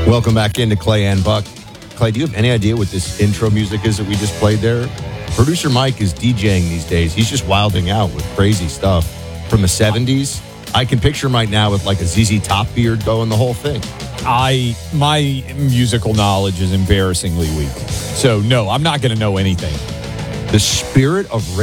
Welcome back into Clay and Buck. Clay, do you have any idea what this intro music is that we just played there? Producer Mike is DJing these days. He's just wilding out with crazy stuff from the 70s. I can picture him right now with like a ZZ Top beard going, the whole thing. My musical knowledge is embarrassingly weak. So, no, I'm not going to know anything. The spirit of